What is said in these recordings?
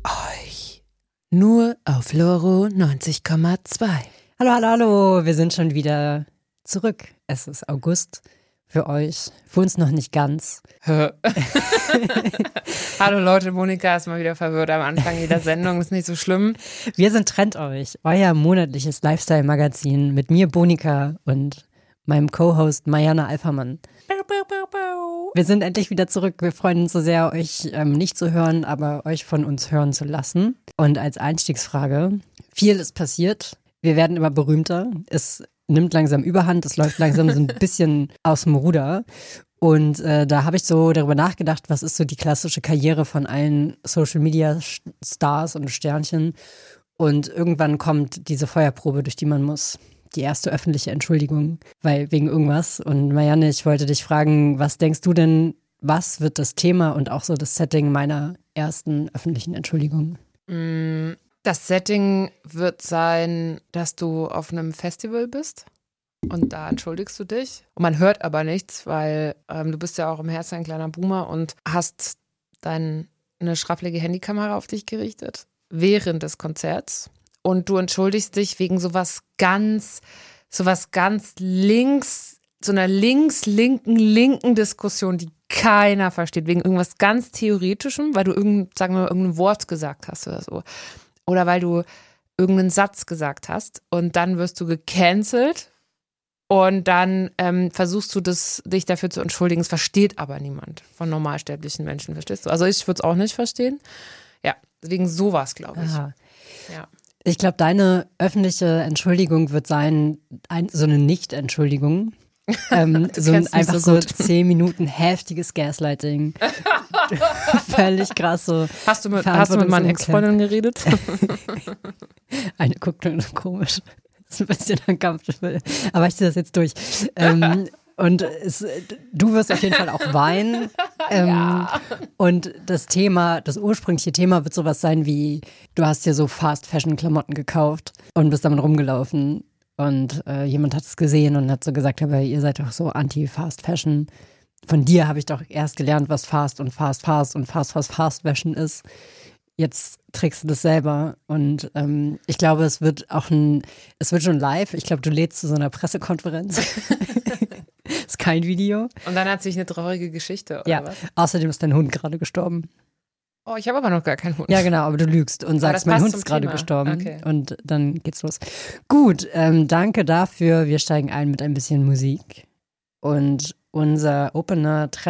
euch. Nur auf Loro 90,2. Hallo, hallo, hallo. Wir sind schon wieder zurück. Es ist August für euch. Für uns noch nicht ganz. Hallo Leute, Monika ist mal wieder verwirrt am Anfang jeder Sendung. Ist nicht so schlimm. Wir sind Trend euch, euer monatliches Lifestyle-Magazin mit mir, Bonika, und meinem Co-Host Marianne Alfermann. Wir sind endlich wieder zurück. Wir freuen uns so sehr, euch nicht zu hören, aber euch von uns hören zu lassen. Und als Einstiegsfrage, viel ist passiert. Wir werden immer berühmter. Es nimmt langsam Überhand. Es läuft langsam so ein bisschen aus dem Ruder. Und da habe ich so darüber nachgedacht, was ist so die klassische Karriere von allen Social-Media-Stars und Sternchen. Und irgendwann kommt diese Feuerprobe, durch die man muss. Die erste öffentliche Entschuldigung, weil wegen irgendwas. Und Marianne, ich wollte dich fragen, was denkst du denn, was wird das Thema und auch so das Setting meiner ersten öffentlichen Entschuldigung? Das Setting wird sein, dass du auf einem Festival bist und da entschuldigst du dich. Und man hört aber nichts, weil du bist ja auch im Herzen ein kleiner Boomer und hast eine schrappelige Handykamera auf dich gerichtet während des Konzerts. Und du entschuldigst dich wegen sowas ganz links, so einer linken Diskussion, die keiner versteht, wegen irgendwas ganz Theoretischem, weil du irgendein Wort gesagt hast oder so. Oder weil du irgendeinen Satz gesagt hast und dann wirst du gecancelt und dann versuchst du dich dafür zu entschuldigen. Es versteht aber niemand von normalsterblichen Menschen, verstehst du? Also ich würde es auch nicht verstehen. Ja, wegen sowas, glaube ich. Aha. Ja. Ich glaube, deine öffentliche Entschuldigung wird sein, so eine Nicht-Entschuldigung. Einfach so 10 Minuten heftiges Gaslighting. Völlig krass so. Hast du mit meinen Ex-Freundinnen geredet? Eine guckt nur komisch. Das ist ein bisschen uncomfortable. Aber ich ziehe das jetzt durch. Und du wirst auf jeden Fall auch weinen. Ja. Und das ursprüngliche Thema wird sowas sein wie, du hast dir so Fast-Fashion-Klamotten gekauft und bist damit rumgelaufen. Und jemand hat es gesehen und hat so gesagt, aber ihr seid doch so anti-Fast-Fashion. Von dir habe ich doch erst gelernt, was Fast und Fast und Fast-Fashion ist. Jetzt trägst du das selber. Und ich glaube, es wird schon live. Ich glaube, du lädst zu so einer Pressekonferenz. Ist kein Video. Und dann hat sich eine traurige Geschichte, oder was? Außerdem ist dein Hund gerade gestorben. Oh, ich habe aber noch gar keinen Hund. Ja, genau, aber du lügst und sagst, mein Hund ist gerade gestorben. Okay. Und dann geht's los. Gut, danke dafür. Wir steigen ein mit ein bisschen Musik. Und unser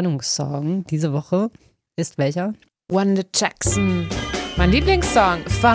Opener-Trennungssong diese Woche ist welcher? Wanda Jackson. Mein Lieblingssong. Von